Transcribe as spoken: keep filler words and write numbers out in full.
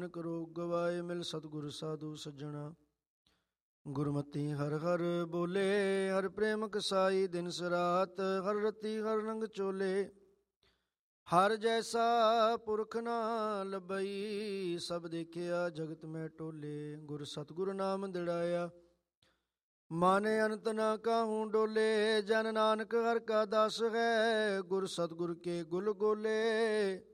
ਕਰੋ ਗਵਾਏ ਮਿਲ ਸਤਿਗੁਰ ਸਾਧੂ ਸੱਜਣਾ। ਗੁਰਮਤੀ ਹਰ ਹਰ ਬੋਲੇ ਹਰ ਪ੍ਰੇਮ ਕਸਾਈ ਦਿਨ ਸਰਾਤ ਹਰ ਰਤੀ ਹਰ ਰੰਗ ਚੋਲੇ। ਹਰ ਜੈਸਾ ਪੁਰਖ ਨਾ ਲੱਭਈ ਸਭ ਦੇਖਿਆ ਜਗਤ ਮੈਂ ਟੋਲੇ। ਗੁਰ ਸਤਿਗੁਰ ਨਾਮ ਦਿੜਾਇਆ ਮਨ ਅਨੰਤ ਨਾ ਕਾਹੂ ਡੋਲੇ। ਜਨ ਨਾਨਕ ਹਰ ਕਾ ਦਾਸ ਹੈ ਗੁਰ ਸਤਿਗੁਰ ਕੇ ਗੁਲ ਗੋਲੇ।